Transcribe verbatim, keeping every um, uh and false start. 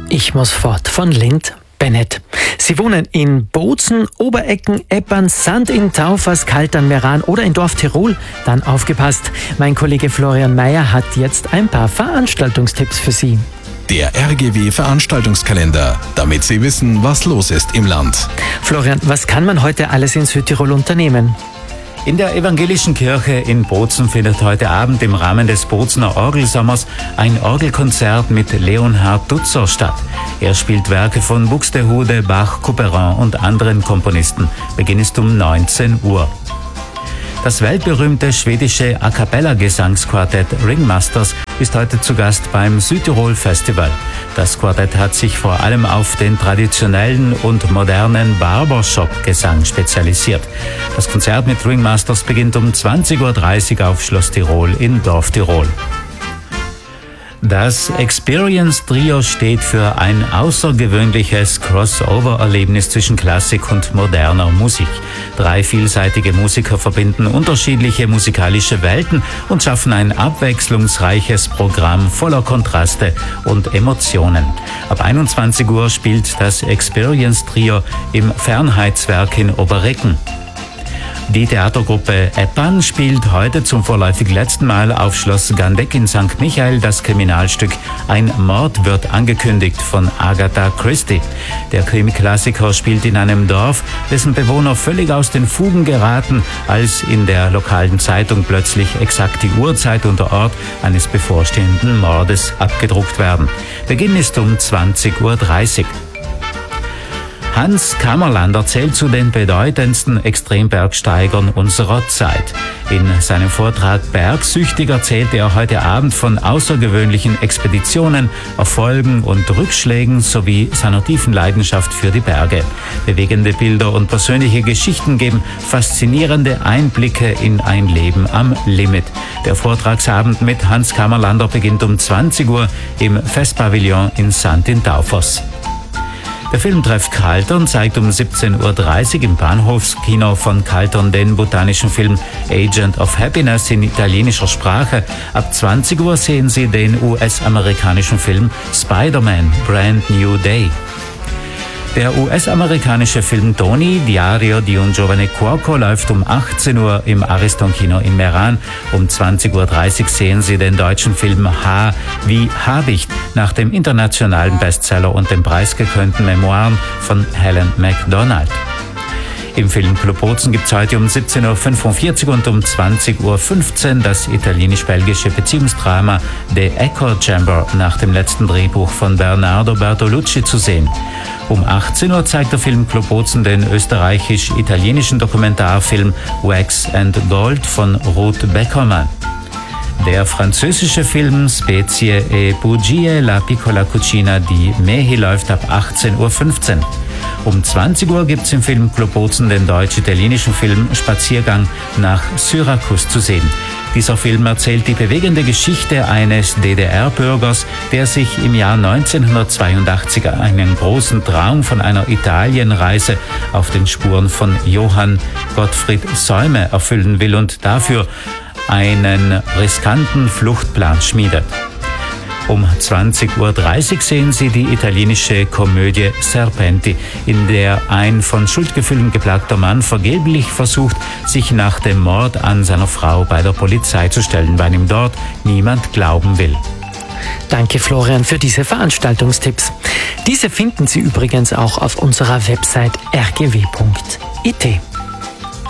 Ich muss fort von Lind Bennett. Sie wohnen in Bozen, Oberecken, Eppern, Sand in Taufers, Kaltern, Meran oder in Dorf Tirol? Dann aufgepasst. Mein Kollege Florian Mayer hat jetzt ein paar Veranstaltungstipps für Sie. Der R G W-Veranstaltungskalender, damit Sie wissen, was los ist im Land. Florian, was kann man heute alles in Südtirol unternehmen? In der evangelischen Kirche in Bozen findet heute Abend im Rahmen des Bozener Orgelsommers ein Orgelkonzert mit Leonhard Dutzer statt. Er spielt Werke von Buxtehude, Bach, Couperin und anderen Komponisten. Beginn ist um neunzehn Uhr. Das weltberühmte schwedische A-Cappella-Gesangsquartett Ringmasters ist heute zu Gast beim Südtirol Festival. Das Quartett hat sich vor allem auf den traditionellen und modernen Barbershop-Gesang spezialisiert. Das Konzert mit Ringmasters beginnt um zwanzig Uhr dreißig auf Schloss Tirol in Dorf Tirol. Das Experience Trio steht für ein außergewöhnliches Crossover-Erlebnis zwischen Klassik und moderner Musik. Drei vielseitige Musiker verbinden unterschiedliche musikalische Welten und schaffen ein abwechslungsreiches Programm voller Kontraste und Emotionen. Ab einundzwanzig Uhr spielt das Experience Trio im Fernheitswerk in Oberecken. Die Theatergruppe Eppern spielt heute zum vorläufig letzten Mal auf Schloss Gandeck in Sankt Michael das Kriminalstück Ein Mord wird angekündigt von Agatha Christie. Der Krimi-Klassiker spielt in einem Dorf, dessen Bewohner völlig aus den Fugen geraten, als in der lokalen Zeitung plötzlich exakt die Uhrzeit und der Ort eines bevorstehenden Mordes abgedruckt werden. Beginn ist um zwanzig Uhr dreißig. Hans Kammerlander zählt zu den bedeutendsten Extrembergsteigern unserer Zeit. In seinem Vortrag Bergsüchtig erzählt er heute Abend von außergewöhnlichen Expeditionen, Erfolgen und Rückschlägen sowie seiner tiefen Leidenschaft für die Berge. Bewegende Bilder und persönliche Geschichten geben faszinierende Einblicke in ein Leben am Limit. Der Vortragsabend mit Hans Kammerlander beginnt um zwanzig Uhr im Festpavillon in Sand in Taufers. Der Filmtreff Kaltern zeigt um siebzehn Uhr dreißig im Bahnhofskino von Kaltern den botanischen Film Agent of Happiness in italienischer Sprache. Ab zwanzig Uhr sehen Sie den U S-amerikanischen Film Spider-Man Brand New Day. Der U S-amerikanische Film Tony, Diario di un giovane cuoco, läuft um achtzehn Uhr im Ariston-Kino in Meran. Um zwanzig Uhr dreißig sehen Sie den deutschen Film H wie Habicht nach dem internationalen Bestseller und den preisgekrönten Memoiren von Helen Macdonald. Im Filmclub Bozen gibt es heute um siebzehn Uhr fünfundvierzig und um zwanzig Uhr fünfzehn das italienisch-belgische Beziehungsdrama The Echo Chamber nach dem letzten Drehbuch von Bernardo Bertolucci zu sehen. Um achtzehn Uhr zeigt der Filmclub Bozen den österreichisch-italienischen Dokumentarfilm Wax and Gold von Ruth Beckermann. Der französische Film Spezie e Bugie, la piccola cucina di Mehi läuft ab achtzehn Uhr fünfzehn. Um zwanzig Uhr gibt es im Filmclub Bozen den deutsch-italienischen Film Spaziergang nach Syrakus zu sehen. Dieser Film erzählt die bewegende Geschichte eines D D R-Bürgers, der sich im Jahr neunzehnhundertzweiundachtzig einen großen Traum von einer Italienreise auf den Spuren von Johann Gottfried Säume erfüllen will und dafür einen riskanten Fluchtplan schmiedet. Um zwanzig Uhr dreißig sehen Sie die italienische Komödie Serpenti, in der ein von Schuldgefühlen geplagter Mann vergeblich versucht, sich nach dem Mord an seiner Frau bei der Polizei zu stellen, weil ihm dort niemand glauben will. Danke Florian für diese Veranstaltungstipps. Diese finden Sie übrigens auch auf unserer Website r g w punkt i t.